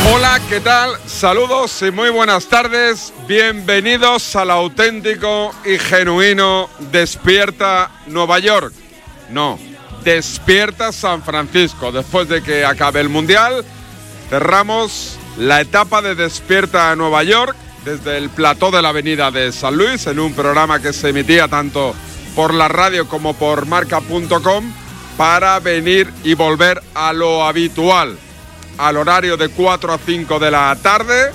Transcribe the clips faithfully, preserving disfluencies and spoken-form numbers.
Hola, ¿qué tal? Saludos y muy buenas tardes. Bienvenidos al auténtico y genuino Despierta Nueva York. No, Despierta San Francisco. Después de que acabe el Mundial, cerramos la etapa de Despierta Nueva York desde el plató de la avenida de San Luis, en un programa que se emitía tanto por la radio como por marca punto com, para venir y volver a lo habitual, al horario de cuatro a cinco de la tarde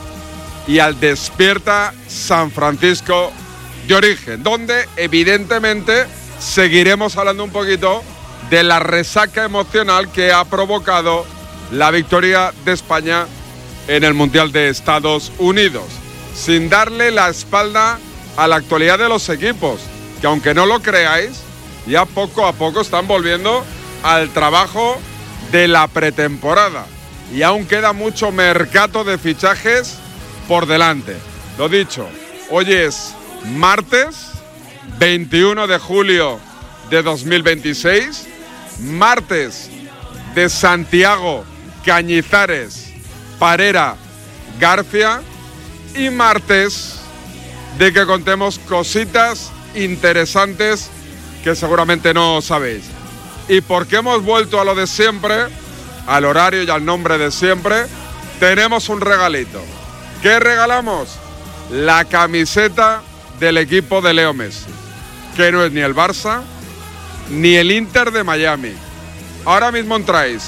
y al Despierta San Francisco de origen, donde evidentemente seguiremos hablando un poquito de la resaca emocional que ha provocado la victoria de España en el Mundial de Estados Unidos, sin darle la espalda a la actualidad de los equipos, que aunque no lo creáis, ya poco a poco están volviendo al trabajo de la pretemporada. Y aún queda mucho mercado de fichajes por delante. Lo dicho, hoy es martes veintiuno de julio de dos mil veintiséis, martes de Santiago, Cañizares, Parera, García, y martes de que contemos cositas interesantes que seguramente no sabéis. Y porque hemos vuelto a lo de siempre, al horario y al nombre de siempre, tenemos un regalito. ¿Qué regalamos? La camiseta del equipo de Leo Messi, que no es ni el Barça ni el Inter de Miami. Ahora mismo entráis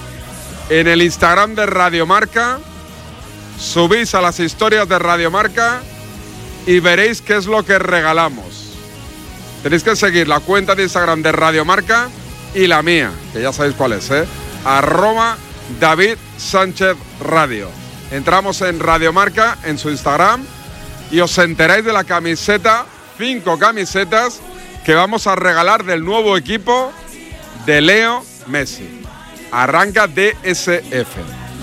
en el Instagram de Radio Marca, subís a las historias de Radio Marca y veréis qué es lo que regalamos. Tenéis que seguir la cuenta de Instagram de Radio Marca y la mía, que ya sabéis cuál es, ¿eh? Arroba David Sánchez Radio. Entramos en Radio Marca, en su Instagram, y os enteráis de la camiseta, cinco camisetas que vamos a regalar del nuevo equipo de Leo Messi. Arranca D S F.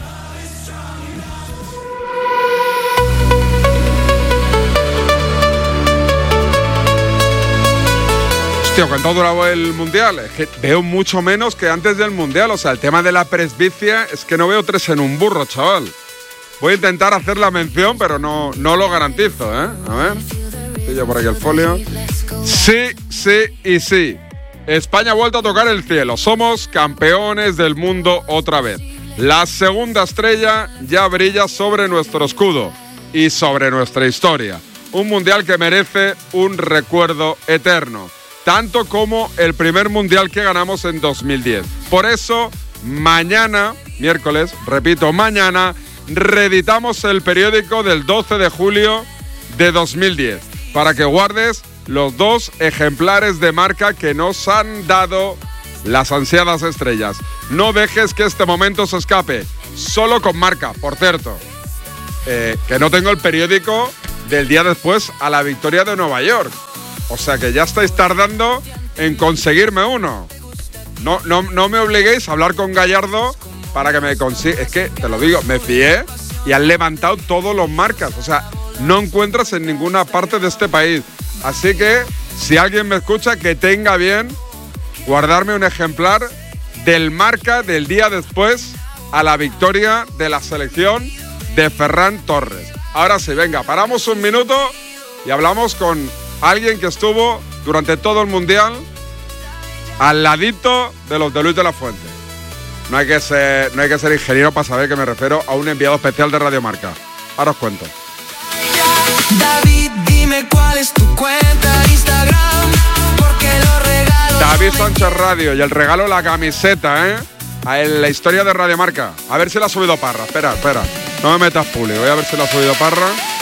Hostia, ¿cuánto ha durado el Mundial? Es que veo mucho menos que antes del Mundial. O sea, el tema de la presbicia es que no veo tres en un burro, chaval. Voy a intentar hacer la mención, pero no, no lo garantizo, ¿eh? A ver, pillo por aquí el folio. Sí, sí y sí. España ha vuelto a tocar el cielo. Somos campeones del mundo otra vez. La segunda estrella ya brilla sobre nuestro escudo y sobre nuestra historia. Un Mundial que merece un recuerdo eterno, tanto como el primer Mundial que ganamos en dos mil diez. Por eso, mañana, miércoles, repito, mañana, reeditamos el periódico del doce de julio de dos mil diez, para que guardes los dos ejemplares de Marca que nos han dado las ansiadas estrellas. No dejes que este momento se escape, solo con Marca. Por cierto, eh, que no tengo el periódico del día después a la victoria de Nueva York. O sea que ya estáis tardando en conseguirme uno. No, no, no me obliguéis a hablar con Gallardo para que me consiga. Es que, te lo digo, me fié y han levantado todos los Marcas. O sea, no encuentras en ninguna parte de este país. Así que, si alguien me escucha, que tenga bien guardarme un ejemplar del Marca del día después a la victoria de la selección de Ferran Torres. Ahora sí, venga, paramos un minuto y hablamos con alguien que estuvo durante todo el Mundial al ladito de los de Luis de la Fuente. No hay que ser, no hay que ser ingeniero para saber que me refiero a un enviado especial de Radio Marca. Ahora os cuento. David, dime cuál es tu cuenta Instagram, porque los regalos... David Sánchez Radio, y el regalo la camiseta, ¿eh? En la historia de Radio Marca. A ver si la ha subido Parra. Espera, espera. No me metas publi. Voy a ver si la ha subido Parra.